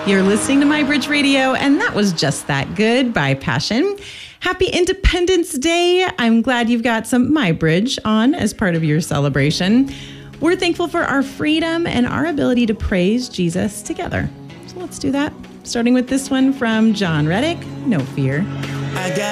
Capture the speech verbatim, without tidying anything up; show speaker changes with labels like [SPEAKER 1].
[SPEAKER 1] You're listening to My Bridge Radio, and that was Just That Good by Passion. Happy Independence Day. I'm glad you've got some My Bridge on as part of your celebration. We're thankful for our freedom and our ability to praise Jesus together. So let's do that. Starting with this one from John Reddick, No Fear.
[SPEAKER 2] I got